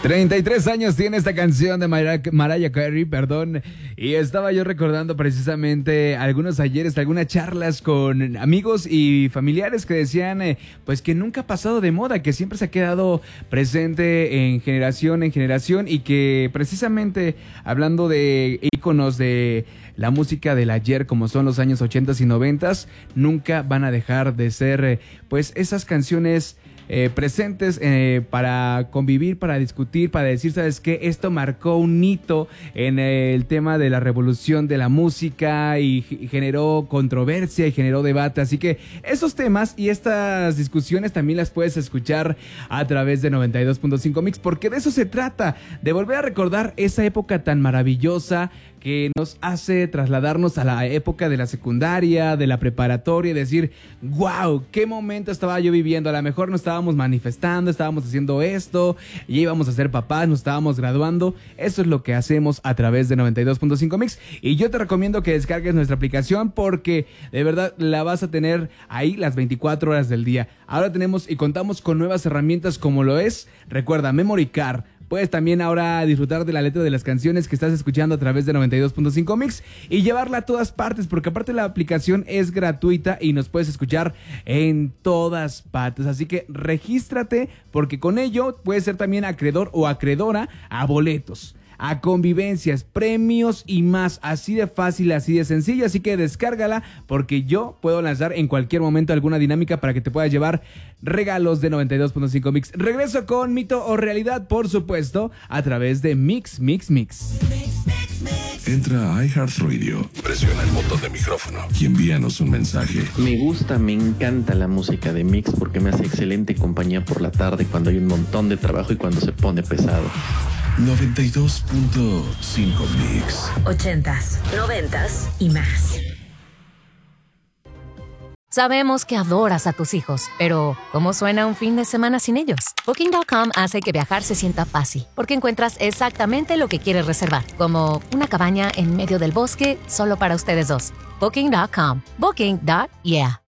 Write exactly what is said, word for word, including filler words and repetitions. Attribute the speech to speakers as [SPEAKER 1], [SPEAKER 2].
[SPEAKER 1] treinta y tres años tiene esta canción de Mariah, Mariah Carey, perdón, y estaba yo recordando precisamente algunos ayeres, algunas charlas con amigos y familiares que decían eh, pues que nunca ha pasado de moda, que siempre se ha quedado presente en generación en generación y que precisamente hablando de íconos de la música del ayer como son los años ochentas y noventas, nunca van a dejar de ser eh, pues esas canciones Eh, presentes eh, para convivir, para discutir, para decir, ¿sabes qué? Esto marcó un hito en el tema de la revolución de la música y, y generó controversia y generó debate, así que esos temas y estas discusiones también las puedes escuchar a través de noventa y dos punto cinco Mix, porque de eso se trata, de volver a recordar esa época tan maravillosa que nos hace trasladarnos a la época de la secundaria, de la preparatoria y decir, wow, qué momento estaba yo viviendo, a lo mejor nos estábamos manifestando, estábamos haciendo esto, ya íbamos a ser papás, nos estábamos graduando, eso es lo que hacemos a través de noventa y dos punto cinco Mix y yo te recomiendo que descargues nuestra aplicación porque de verdad la vas a tener ahí las veinticuatro horas del día. Ahora tenemos y contamos con nuevas herramientas como lo es, recuerda, Memory Card. Puedes también ahora disfrutar de la letra de las canciones que estás escuchando a través de noventa y dos punto cinco Mix y llevarla a todas partes, porque aparte la aplicación es gratuita y nos puedes escuchar en todas partes. Así que regístrate porque con ello puedes ser también acreedor o acreedora a boletos, a convivencias, premios y más, así de fácil, así de sencillo, así que descárgala porque yo puedo lanzar en cualquier momento alguna dinámica para que te puedas llevar regalos de noventa y dos punto cinco Mix. Regreso con Mito o Realidad, por supuesto, a través de Mix, Mix, Mix.
[SPEAKER 2] Entra a iHeartRadio, presiona el botón de micrófono y envíanos un mensaje.
[SPEAKER 3] Me gusta, me encanta la música de Mix porque me hace excelente compañía por la tarde cuando hay un montón de trabajo y cuando se pone pesado.
[SPEAKER 2] noventa y dos punto cinco Mix.
[SPEAKER 4] Ochentas, noventas y más.
[SPEAKER 5] Sabemos que adoras a tus hijos, pero ¿cómo suena un fin de semana sin ellos? Booking punto com hace que viajar se sienta fácil, porque encuentras exactamente lo que quieres reservar, como una cabaña en medio del bosque solo para ustedes dos. Booking punto com. Booking. Yeah.